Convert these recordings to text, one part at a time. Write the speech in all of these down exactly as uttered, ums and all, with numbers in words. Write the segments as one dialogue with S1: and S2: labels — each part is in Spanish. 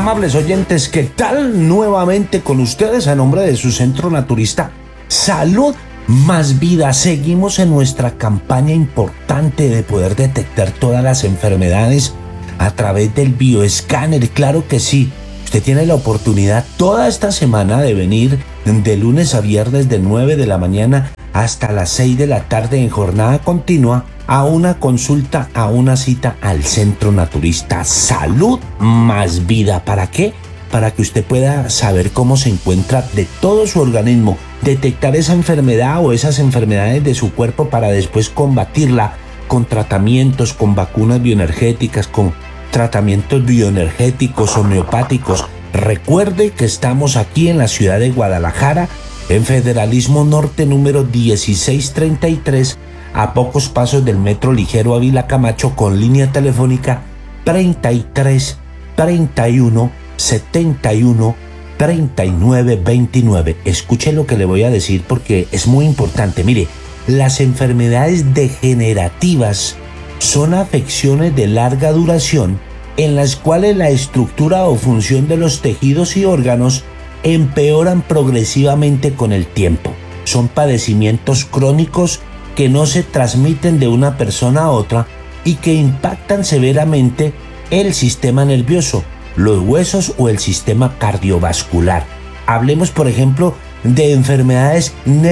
S1: amables oyentes, ¿qué tal? Nuevamente con ustedes a nombre de su centro naturista Salud Más Vida. Seguimos en nuestra campaña importante de poder detectar todas las enfermedades a través del bioescáner. Claro que sí, usted tiene la oportunidad toda esta semana de venir de lunes a viernes de nueve de la mañana hasta las seis de la tarde en jornada continua a una consulta, a una cita al Centro Naturista Salud Más Vida. ¿Para qué? Para que usted pueda saber cómo se encuentra de todo su organismo, detectar esa enfermedad o esas enfermedades de su cuerpo para después combatirla con tratamientos, con vacunas bioenergéticas, con tratamientos bioenergéticos, homeopáticos. Recuerde que estamos aquí en la ciudad de Guadalajara, en Federalismo Norte número dieciséis treinta y tres, a pocos pasos del Metro Ligero Ávila Camacho, con línea telefónica treinta y tres, treinta y uno, setenta y uno, treinta y nueve, veintinueve. Escuche lo que le voy a decir porque es muy importante. Mire, las enfermedades degenerativas son afecciones de larga duración en las cuales la estructura o función de los tejidos y órganos empeoran progresivamente con el tiempo. Son padecimientos crónicos que no se transmiten de una persona a otra y que impactan severamente el sistema nervioso, los huesos o el sistema cardiovascular. Hablemos, por ejemplo, de enfermedades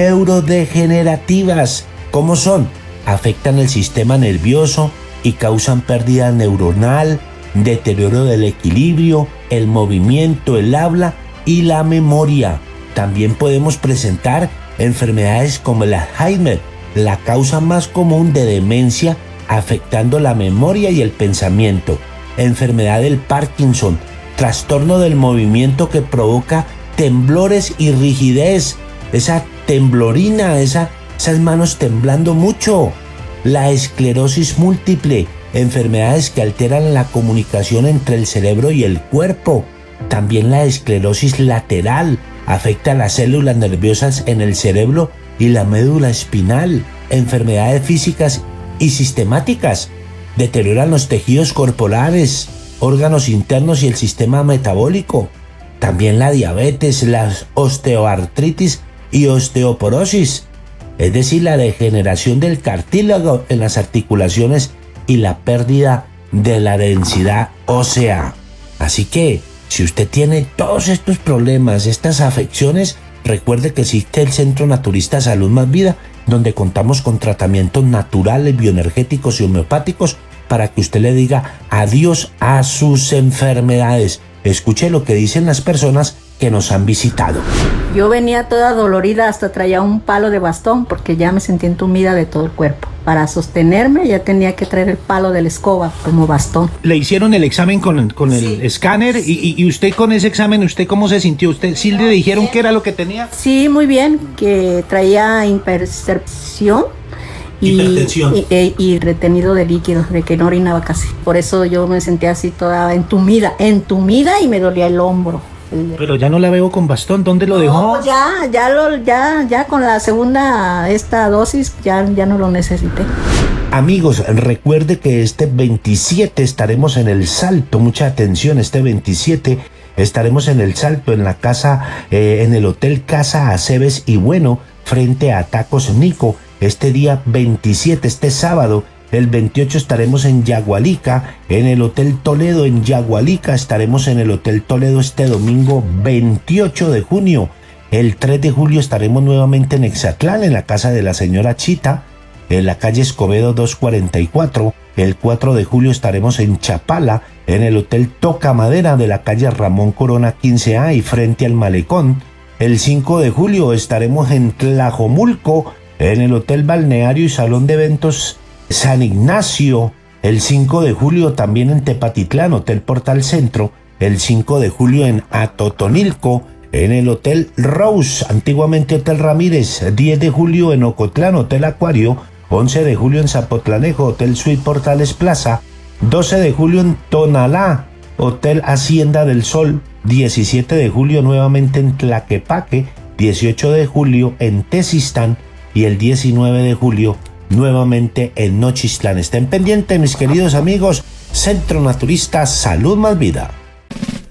S1: neurodegenerativas. ¿Cómo son? Afectan el sistema nervioso y causan pérdida neuronal, deterioro del equilibrio, el movimiento, el habla y la memoria. También podemos presentar enfermedades como el Alzheimer, la causa más común de demencia, afectando la memoria y el pensamiento. Enfermedad del Parkinson, trastorno del movimiento que provoca temblores y rigidez, esa temblorina, esa, esas manos temblando mucho. La esclerosis múltiple, enfermedades que alteran la comunicación entre el cerebro y el cuerpo. También la esclerosis lateral, afecta las células nerviosas en el cerebro y la médula espinal. Enfermedades físicas y sistemáticas, deterioran los tejidos corporales, órganos internos y el sistema metabólico. También la diabetes, la osteoartritis y osteoporosis, es decir, la degeneración del cartílago en las articulaciones y la pérdida de la densidad ósea. Así que, si usted tiene todos estos problemas, estas afecciones, recuerde que existe el Centro Naturista Salud Más Vida, donde contamos con tratamientos naturales, bioenergéticos y homeopáticos para que usted le diga adiós a sus enfermedades. Escuche lo que dicen las personas que nos han visitado.
S2: Yo venía toda dolorida, hasta traía un palo de bastón porque ya me sentía entumida de todo el cuerpo. Para sostenerme ya tenía que traer el palo de la escoba como bastón.
S1: Le hicieron el examen con, con el
S2: sí,
S1: escáner
S2: sí.
S1: y, y usted con ese examen, ¿usted cómo se sintió? ¿Usted sí le dijeron qué era lo que tenía?
S2: Sí, muy bien, que traía hipertensión. Y,
S1: Hipertensión.
S2: Y, y, y retenido de líquidos, de que no orinaba casi. Por eso yo me sentía así toda entumida, entumida y me dolía el hombro.
S1: Pero ya no la veo con bastón, ¿dónde lo dejó?
S2: No, pues ya, ya, lo, ya, ya con la segunda esta dosis ya, ya no lo necesité.
S1: Amigos, recuerde que este veintisiete estaremos en El Salto, mucha atención, este veintisiete estaremos en El Salto, en la casa, eh, en el Hotel Casa Aceves y Bueno, frente a Tacos Nico, este día veintisiete, este sábado. El veintiocho estaremos en Yagualica, en el Hotel Toledo en Yagualica. Estaremos en el Hotel Toledo este domingo veintiocho de junio. El tres de julio estaremos nuevamente en Exatlán, en la casa de la señora Chita, en la calle Escobedo doscientos cuarenta y cuatro. El cuatro de julio estaremos en Chapala, en el Hotel Toca Madera de la calle Ramón Corona quince A y frente al Malecón. El cinco de julio estaremos en Tlajomulco, en el Hotel Balneario y Salón de Eventos San Ignacio. El cinco de julio también en Tepatitlán, Hotel Portal Centro. El cinco de julio en Atotonilco, en el Hotel Rose, antiguamente Hotel Ramírez. diez de julio en Ocotlán, Hotel Acuario. once de julio en Zapotlanejo, Hotel Suite Portales Plaza. doce de julio en Tonalá, Hotel Hacienda del Sol. diecisiete de julio nuevamente en Tlaquepaque. dieciocho de julio en Tezistán y el diecinueve de julio nuevamente en Nochistlán. Estén pendientes, mis queridos amigos. Centro Naturista Salud Más Vida.